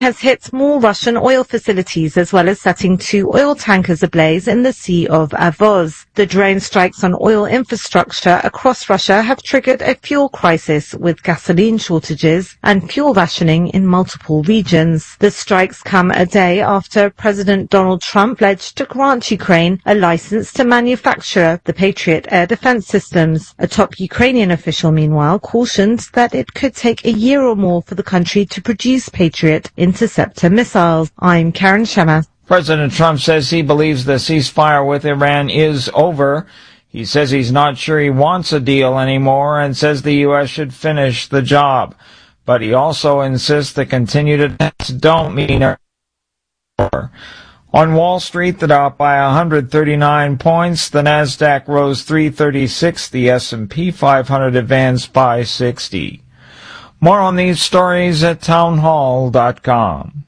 has hit more Russian oil facilities as well as setting 2 oil tankers ablaze in the Sea of Azov. The drone strikes on oil infrastructure across Russia have triggered a fuel crisis with gasoline shortages and fuel rationing in multiple regions. The strikes come a day after President Donald Trump pledged to grant Ukraine a license to manufacture the Patriot air defense systems. A top Ukrainian official, meanwhile, cautioned that it could take a year or more for the country to produce Patriot interceptor missiles. I'm Karen Shema. President Trump says he believes the ceasefire with Iran is over. He says he's not sure he wants a deal anymore and says the U.S. should finish the job. But he also insists the continued attacks don't mean a war. On Wall Street, the Dow up by 139 points. The Nasdaq rose 336. The S&P 500 advanced by 60. More on these stories at townhall.com.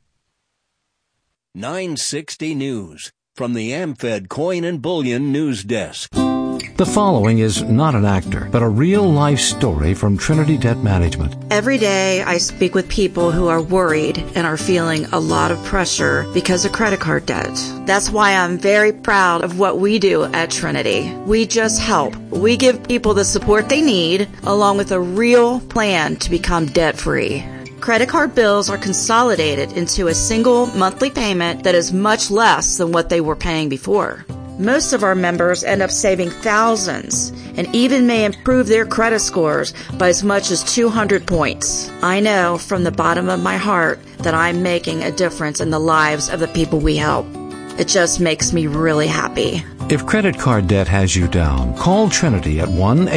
960 News from the AmFed Coin and Bullion News Desk. The following is not an actor, but a real-life story from Trinity Debt Management. Every day I speak with people who are worried and are feeling a lot of pressure because of credit card debt. That's why I'm very proud of what we do at Trinity. We just help. We give people the support they need, along with a real plan to become debt-free. Credit card bills are consolidated into a single monthly payment that is much less than what they were paying before. Most of our members end up saving thousands and even may improve their credit scores by as much as 200 points. I know from the bottom of my heart that I'm making a difference in the lives of the people we help. It just makes me really happy. If credit card debt has you down, call Trinity at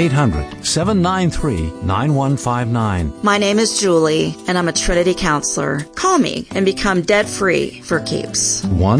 1-800-793-9159. My name is Julie, and I'm a Trinity counselor. Call me and become debt-free for keeps.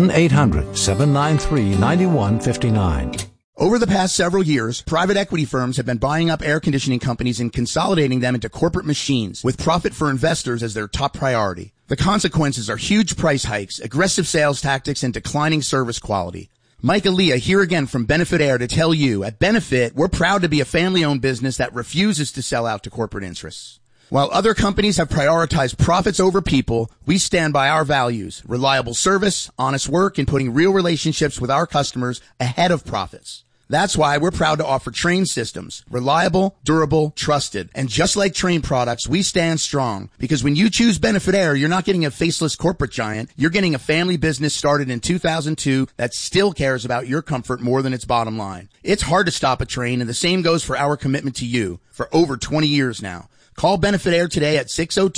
1-800-793-9159. Over the past several years, private equity firms have been buying up air conditioning companies and consolidating them into corporate machines, with profit for investors as their top priority. The consequences are huge price hikes, aggressive sales tactics, and declining service quality. Mike Aaliyah here again from Benefit Air to tell you, at Benefit, we're proud to be a family-owned business that refuses to sell out to corporate interests. While other companies have prioritized profits over people, we stand by our values: reliable service, honest work, and putting real relationships with our customers ahead of profits. That's why we're proud to offer Trane systems. Reliable, durable, trusted. And just like Trane products, we stand strong. Because when you choose Benefit Air, you're not getting a faceless corporate giant. You're getting a family business started in 2002 that still cares about your comfort more than its bottom line. It's hard to stop a Trane, and the same goes for our commitment to you for over 20 years now. Call Benefit Air today at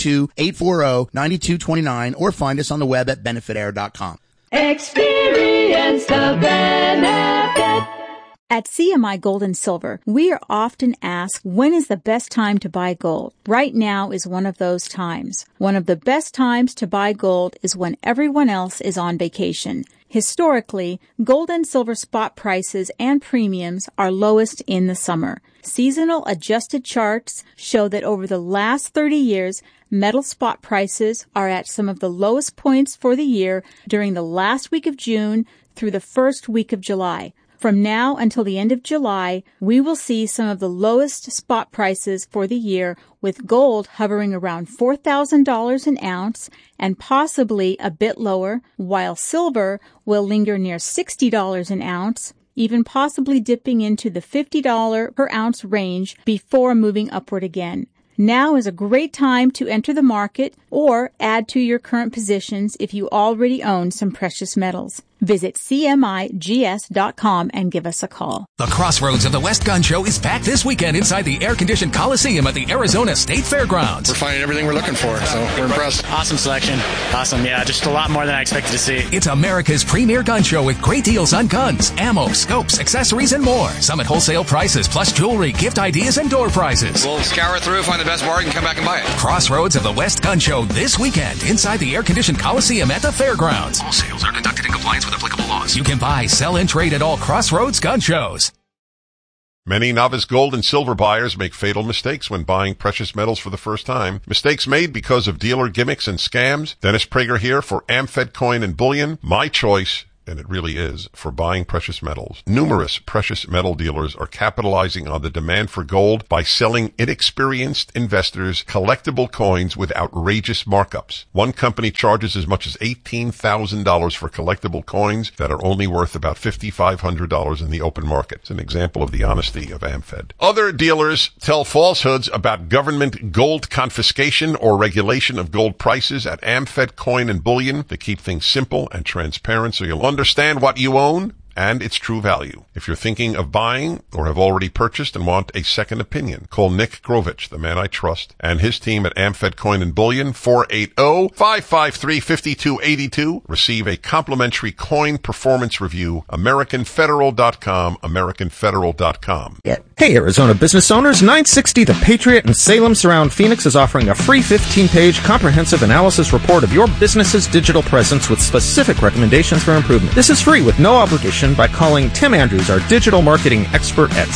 602-840-9229 or find us on the web at benefitair.com. Experience the benefit. At CMI Gold and Silver, we are often asked, when is the best time to buy gold? Right now is one of those times. One of the best times to buy gold is when everyone else is on vacation. Historically, gold and silver spot prices and premiums are lowest in the summer. Seasonal adjusted charts show that over the last 30 years, metal spot prices are at some of the lowest points for the year during the last week of June through the first week of July. From now until the end of July, we will see some of the lowest spot prices for the year, with gold hovering around $4,000 an ounce and possibly a bit lower, while silver will linger near $60 an ounce, even possibly dipping into the $50 per ounce range before moving upward again. Now is a great time to enter the market or add to your current positions if you already own some precious metals. Visit CMIGS.com and give us a call. The Crossroads of the West Gun Show is back this weekend inside the air-conditioned Coliseum at the Arizona State Fairgrounds. We're finding everything we're looking for, so we're impressed. Awesome selection. Awesome, yeah, just a lot more than I expected to see. It's America's premier gun show with great deals on guns, ammo, scopes, accessories, and more. Some at wholesale prices, plus jewelry, gift ideas, and door prizes. We'll scour through, find the best bargain, come back and buy it. Crossroads of the West Gun Show this weekend inside the air-conditioned Coliseum at the Fairgrounds. All sales are conducted in compliance with applicable laws. You can buy, sell, and trade at all Crossroads gun shows. Many novice gold and silver buyers make fatal mistakes when buying precious metals for the first time. Mistakes made because of dealer gimmicks and scams. Dennis Prager here for AmFed Coin and Bullion. My choice, and it really is, for buying precious metals. Numerous precious metal dealers are capitalizing on the demand for gold by selling inexperienced investors collectible coins with outrageous markups. One company charges as much as $18,000 for collectible coins that are only worth about $5,500 in the open market. It's an example of the honesty of AmFed. Other dealers tell falsehoods about government gold confiscation or regulation of gold prices at AmFed Coin and Bullion to keep things simple and transparent so you'll understand what you own and its true value. If you're thinking of buying or have already purchased and want a second opinion, call Nick Grovich, the man I trust, and his team at AmFed Coin and Bullion, 480-553-5282. Receive a complimentary coin performance review, AmericanFederal.com, AmericanFederal.com. Hey, Arizona business owners, 960 The Patriot in Salem Surround Phoenix is offering a free 15-page comprehensive analysis report of your business's digital presence with specific recommendations for improvement. This is free with no obligation by calling Tim Andrews, our digital marketing expert, at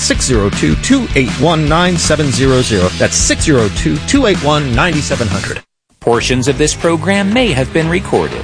602-281-9700. That's 602-281-9700. Portions of this program may have been recorded.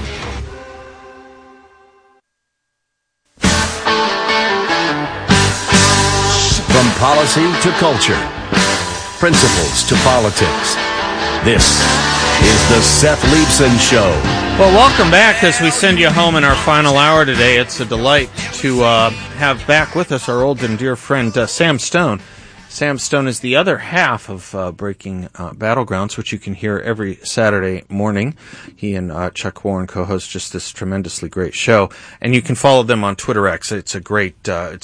From policy to culture, principles to politics, this is the Seth Leibsohn Show. Well, welcome back as we send you home in our final hour today. It's a delight to have back with us our old and dear friend Sam Stone. Sam Stone is the other half of Breaking Battlegrounds, which you can hear every Saturday morning. He and Chuck Warren co-host just this tremendously great show, and you can follow them on Twitter X. It's a great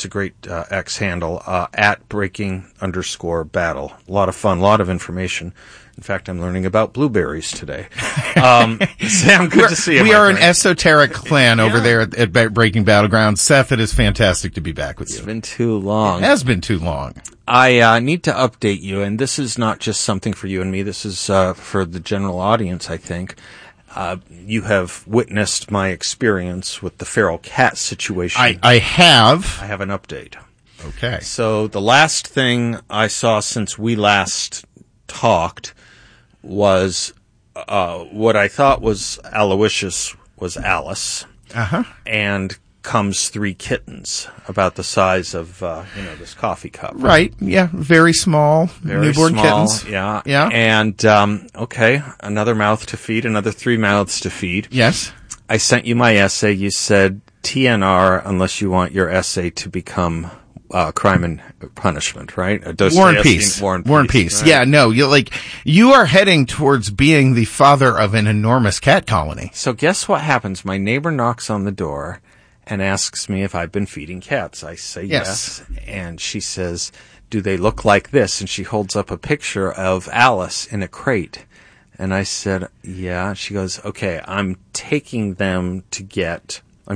X handle at Breaking_Battle. A lot of fun, a lot of information. In fact, I'm learning about blueberries today. Sam, good to see you. We are an esoteric clan over there at Breaking Battlegrounds. Seth, it is fantastic to be back with you. It's been too long. It has been too long. I need to update you, and this is not just something for you and me. This is for the general audience, I think. You have witnessed my experience with the feral cat situation. I have. I have an update. Okay. So the last thing I saw since we last talked was what I thought was Aloysius was Alice. Uh-huh. And comes 3 kittens about the size of this coffee cup. Right. Yeah. Very small. Very newborn small, kittens. Yeah. Yeah. And okay, another mouth to feed, another 3 mouths to feed. Yes. I sent you my essay. You said TNR unless you want your essay to become Crime and Punishment, right? War and Peace. War and Peace. Right? Yeah, no, you are heading towards being the father of an enormous cat colony. So guess what happens? My neighbor knocks on the door and asks me if I've been feeding cats. I say yes. And she says, do they look like this? And she holds up a picture of Alice in a crate. And I said, yeah. She goes, okay, I'm taking him to get her.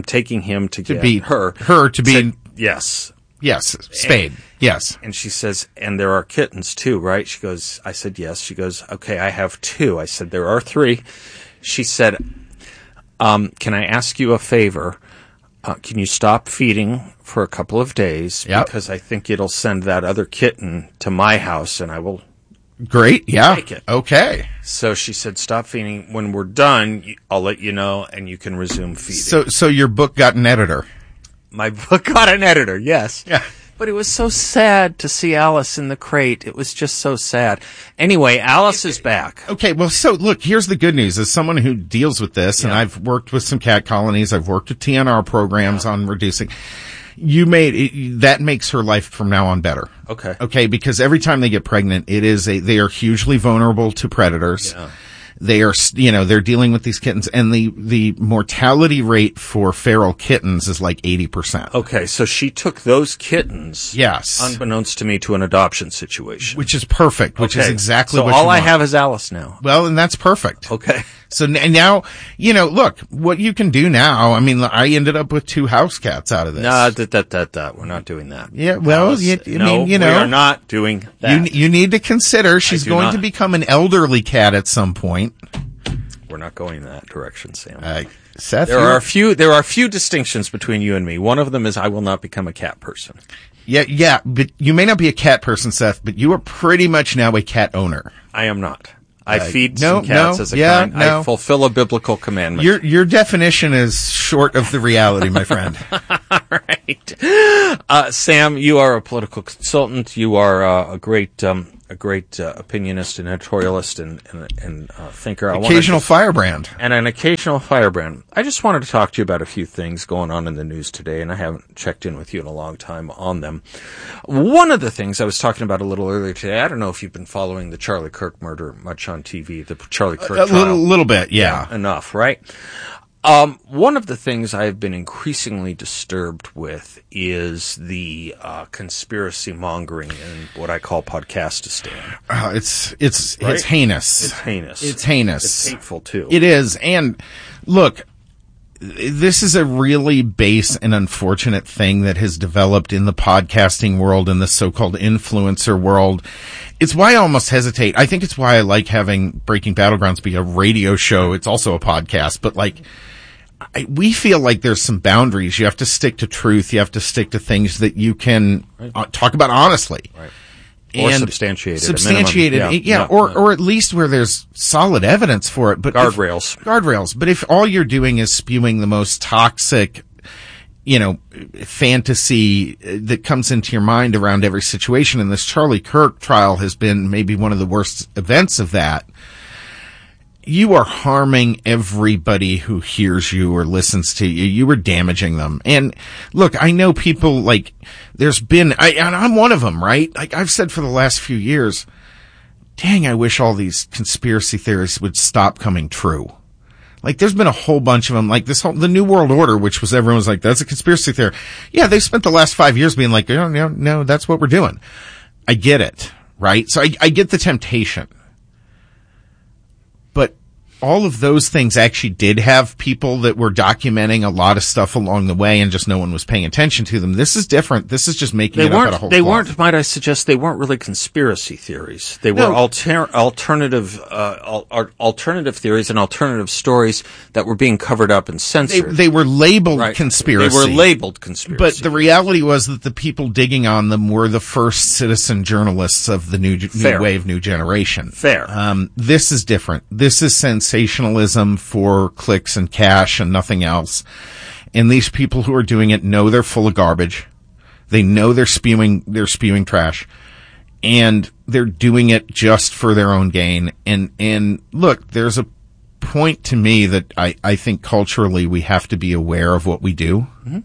Yes. Yes, spayed. Yes. And she says, and there are kittens too, right? She goes, I said, yes. She goes, okay, I have 2. I said, there are 3. She said, can I ask you a favor? Can you stop feeding for a couple of days? Yep. Because I think it'll send that other kitten to my house and I will Great. Yeah. take it. Okay. So she said, stop feeding. When we're done, I'll let you know and you can resume feeding. So your book got an editor. My book got an editor, yes. Yeah. But it was so sad to see Alice in the crate. It was just so sad. Anyway, Alice is back. Okay, well, so look, here's the good news. As someone who deals with this, and I've worked with some cat colonies, I've worked with TNR programs on reducing. That makes her life from now on better. Okay. Okay, because every time they get pregnant, they are hugely vulnerable to predators. Yeah. They are, they're dealing with these kittens, and the mortality rate for feral kittens is like 80%. Okay, so she took those kittens, yes, unbeknownst to me, to an adoption situation, which is perfect. Which is exactly what. So all I want. have is Alice now. Well, and that's perfect. Okay. So now, look, what you can do now. I mean, I ended up with 2 house cats out of this. No, we're not doing that. Yeah, well, we are not doing that. You need to consider she's going to become an elderly cat at some point. We're not going in that direction, Sam. Seth, there are a few distinctions between you and me. One of them is I will not become a cat person. Yeah, but you may not be a cat person, Seth, but you are pretty much now a cat owner. I am not. I feed some cats as a kind. I fulfill a biblical commandment. Your definition is short of the reality, my friend. Right. Sam, you are a political consultant. You are a great opinionist and editorialist and thinker. Occasional firebrand. And an occasional firebrand. I just wanted to talk to you about a few things going on in the news today, and I haven't checked in with you in a long time on them. One of the things I was talking about a little earlier today, I don't know if you've been following the Charlie Kirk murder much on TV, the Charlie Kirk trial. A little bit, yeah. Enough, right? One of the things I've been increasingly disturbed with is the conspiracy mongering in what I call Podcastistan. It's Right? heinous. It's heinous. It's heinous. It's hateful too. It is. And look, this is a really base and unfortunate thing that has developed in the podcasting world and the so-called influencer world. It's why I almost hesitate. I think it's why I like having Breaking Battlegrounds be a radio show. It's also a podcast, but we feel like there's some boundaries. You have to stick to truth. You have to stick to things that you can talk about honestly. Right. Or substantiated. Substantiated, or at least where there's solid evidence for it. But Guardrails. But if all you're doing is spewing the most toxic, fantasy that comes into your mind around every situation, and this Charlie Kirk trial has been maybe one of the worst events of that, you are harming everybody who hears you or listens to you. You are damaging them. And look, I know people and I'm one of them, right? I've said for the last few years, dang, I wish all these conspiracy theories would stop coming true. There's been a whole bunch of them, the New World Order, which was everyone's like, that's a conspiracy theory. Yeah, they've spent the last 5 years being like, no, that's what we're doing. I get it, right? So I get the temptation. But all of those things actually did have people that were documenting a lot of stuff along the way, and just no one was paying attention to them. This is different. This is just making it up out of whole cloth. Might I suggest, they weren't really conspiracy theories. They were alternative theories and alternative stories that were being covered up and censored. They were labeled conspiracy. They were labeled conspiracy. But the reality was that the people digging on them were the first citizen journalists of the new wave, new generation. Fair. This is different. This is sensationalism for clicks and cash and nothing else. And these people who are doing it know they're full of garbage. They know they're spewing trash. And they're doing it just for their own gain. And look, there's a point to me that I think culturally we have to be aware of what we do. Mm-hmm.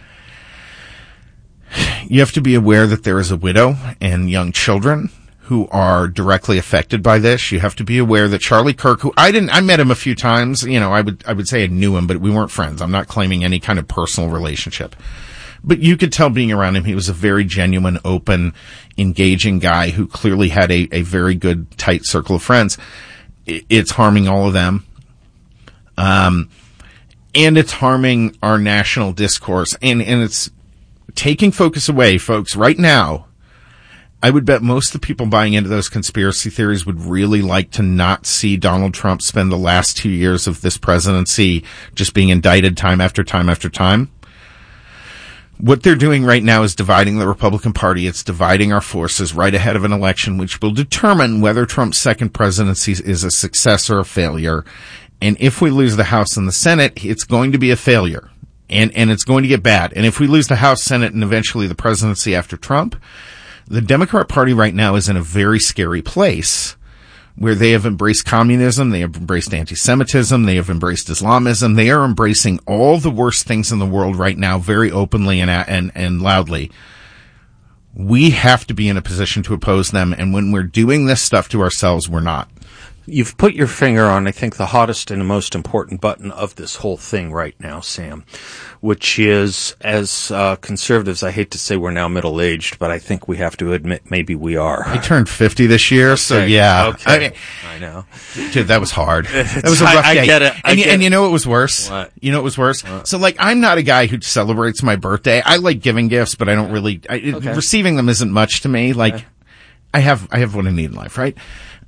You have to be aware that there is a widow and young children who are directly affected by this. You have to be aware that Charlie Kirk, who I met him a few times, I would say I knew him, but we weren't friends. I'm not claiming any kind of personal relationship. But you could tell being around him, he was a very genuine, open, engaging guy who clearly had a very good, tight circle of friends. It's harming all of them. And it's harming our national discourse. And it's taking focus away, folks, right now. I would bet most of the people buying into those conspiracy theories would really like to not see Donald Trump spend the last 2 years of this presidency just being indicted time after time after time. What they're doing right now is dividing the Republican Party. It's dividing our forces right ahead of an election, which will determine whether Trump's second presidency is a success or a failure. And if we lose the House and the Senate, it's going to be a failure. And it's going to get bad. And if we lose the House, Senate, and eventually the presidency after Trump, the Democrat Party right now is in a very scary place where they have embraced communism, they have embraced anti-Semitism, they have embraced Islamism. They are embracing all the worst things in the world right now very openly and loudly. We have to be in a position to oppose them, and when we're doing this stuff to ourselves, we're not. You've put your finger on, I think, the hottest and the most important button of this whole thing right now, Sam, which is, as conservatives, I hate to say we're now middle-aged, but I think we have to admit maybe we are. I turned 50 this year, so yeah. Okay. I know. Dude, that was hard. That was a rough day. I get it. And you know what was worse? What? You know what was worse? What? So, I'm not a guy who celebrates my birthday. I like giving gifts, but I don't really... Receiving them isn't much to me. I have what I need in life, right?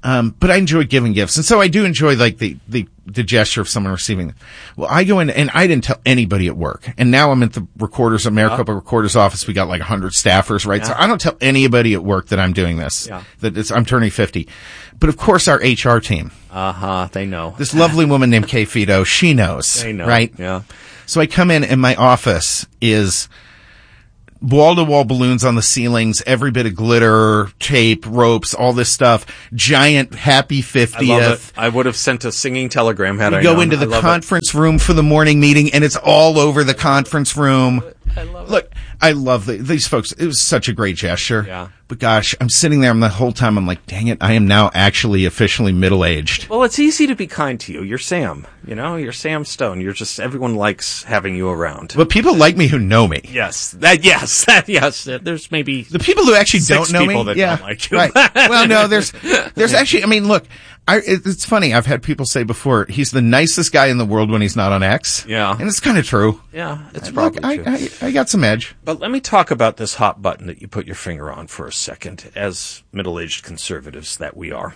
But I enjoy giving gifts. And so I do enjoy like the gesture of someone receiving them. Well, I go in and I didn't tell anybody at work. And now I'm at the Maricopa Recorder's office. We got like 100 staffers, right? Yeah. So I don't tell anybody at work that I'm doing this, I'm turning 50. But of course our HR team. They know. This lovely woman named Kay Fido, she knows. They know. Right? Yeah. So I come in and my office is wall-to-wall balloons on the ceilings, every bit of glitter, tape, ropes, all this stuff. Giant happy 50th. I love it. I would have sent a singing telegram had I known. We go into the conference room for the morning meeting, and it's all over the conference room. I love it. Look, I love these folks. It was such a great gesture. Yeah. But gosh, I'm sitting there and the whole time I'm like, dang it, I am now actually officially middle-aged. Well, it's easy to be kind to you. You're Sam. You're Sam Stone. Everyone likes having you around. But people like me who know me. Yes. There's maybe the people who actually don't know me. That don't like you. Right. Well, no, there's actually, I mean, look, it's funny. I've had people say before, he's the nicest guy in the world when he's not on X. Yeah. And it's kind of true. Yeah, it's probably true. I got some edge. But let me talk about this hot button that you put your finger on for a second, as middle-aged conservatives that we are.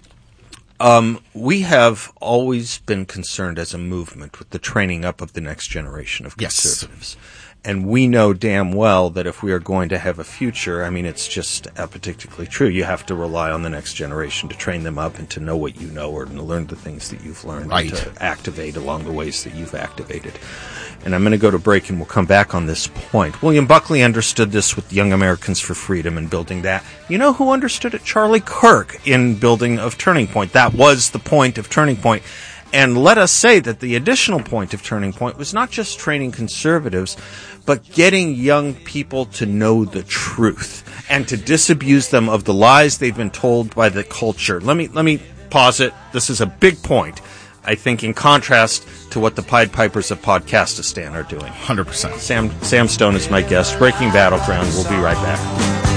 We have always been concerned as a movement with the training up of the next generation of conservatives. Yes. And we know damn well that if we are going to have a future, I mean, it's just particularly true. You have to rely on the next generation to train them up and to know what you know or to learn the things that you've learned and to activate along the ways that you've activated. And I'm going to go to break and we'll come back on this point. William Buckley understood this with Young Americans for Freedom and building that. You know who understood it? Charlie Kirk in building of Turning Point. That was the point of Turning Point. And let us say that the additional point of Turning Point was not just training conservatives, but getting young people to know the truth and to disabuse them of the lies they've been told by the culture. Let me pause it. This is a big point, I think, in contrast to what the Pied Pipers of Podcastistan are doing. 100%. Sam Stone is my guest. Breaking Battleground. We'll be right back.